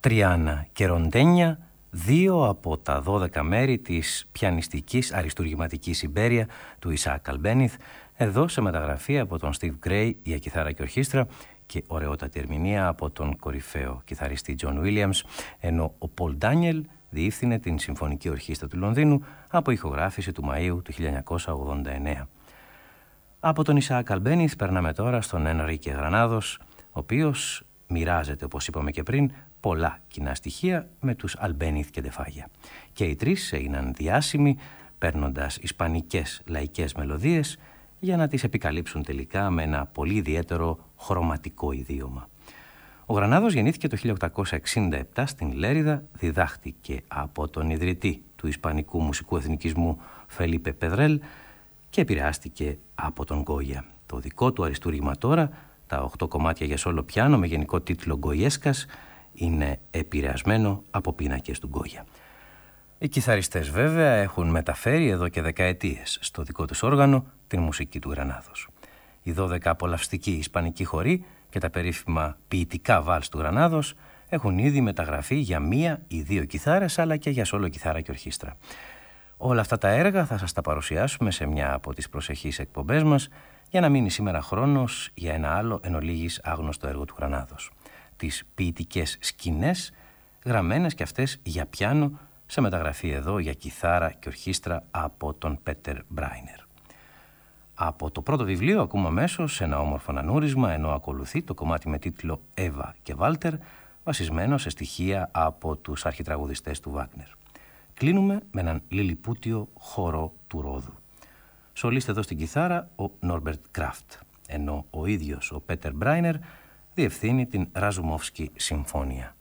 Τριάννα και Ροντένια, δύο από τα 12 μέρη της πιανιστικής αριστουργηματικής Ιμπέρια του Ισαάκ Αλμπένιθ, εδώ σε μεταγραφή από τον Στιβ Γκρέι για κιθάρα και ορχήστρα και ωραιότατη ερμηνεία από τον κορυφαίο κιθαριστή Τζον Βίλιαμς, ενώ ο Πολ Ντάνιελ διεύθυνε την Συμφωνική Ορχήστρα του Λονδίνου από ηχογράφηση του Μαΐου του 1989. Από τον Ισαάκ Αλμπένιθ περνάμε τώρα στον Ενρίκε Γρανάδος, ο οποίος μοιράζεται, όπως είπαμε και πριν, πολλά κοινά στοιχεία με τους Αλμπένιθ και Ντεφάγια. Και οι τρεις έγιναν διάσημοι παίρνοντας ισπανικές λαϊκές μελωδίες για να τις επικαλύψουν τελικά με ένα πολύ ιδιαίτερο χρωματικό ιδίωμα. Ο Γρανάδος γεννήθηκε το 1867 στην Λέριδα, διδάχτηκε από τον ιδρυτή του ισπανικού μουσικού εθνικισμού Φελίπε Πεδρέλ και επηρεάστηκε από τον Γκόγια. Το δικό του αριστούργημα τώρα, τα 8 κομμάτια για σόλο πιάνο με γενικό τίτλο Γκοιέσκας, είναι επηρεασμένο από πίνακες του Γκόγια. Οι κιθαριστές βέβαια έχουν μεταφέρει εδώ και δεκαετίες στο δικό τους όργανο την μουσική του Γρανάδος. Οι 12 απολαυστικοί ισπανικοί χοροί και τα περίφημα ποιητικά βάλς του Γρανάδος έχουν ήδη μεταγραφεί για μία ή δύο κιθάρες, αλλά και για σόλο κιθάρα και ορχήστρα. Όλα αυτά τα έργα θα σας τα παρουσιάσουμε σε μια από τις προσεχείς εκπομπές μας, για να μείνει σήμερα χρόνος για ένα άλλο εν ολίγης άγνωστο έργο του Γρανάδος. Τις ποιητικές σκηνές, γραμμένες και αυτές για πιάνο, σε μεταγραφή εδώ για κιθάρα και ορχήστρα από τον Πέτερ Μπράινερ. Από το πρώτο βιβλίο ακούμε αμέσως ένα όμορφο ανούρισμα, ενώ ακολουθεί το κομμάτι με τίτλο «Εύα και Βάλτερ», βασισμένο σε στοιχεία από τους αρχιτραγουδιστές του Βάγνερ. Κλείνουμε με έναν λιλιπούτιο χορό του Ρόδου. Σολίστε εδώ στην κιθάρα ο Νόρμπερτ Κράφτ, ενώ ο ίδιος ο Πέτερ Μπράινερ διευθύνει την Ραζουμόφσκι Συμφώνια.